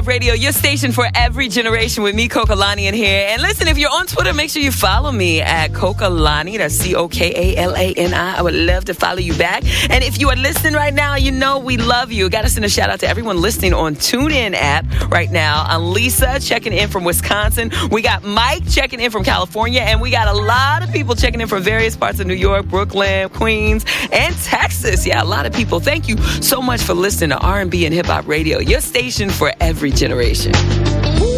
Radio, your station for every generation with me, Kokalani, in here. And listen, if you're on Twitter, make sure you follow me at Kokalani. That's Cokalani. I would love to follow you back. And if you are listening right now, you know we love you. Got to send a shout out to everyone listening on TuneIn app right now. I'm Lisa checking in from Wisconsin. We got Mike checking in from California. And we got a lot of people checking in from various parts of New York, Brooklyn, Queens, and Texas. Yeah, a lot of people. Thank you so much for listening to R&B and Hip Hop Radio, your station for every generation.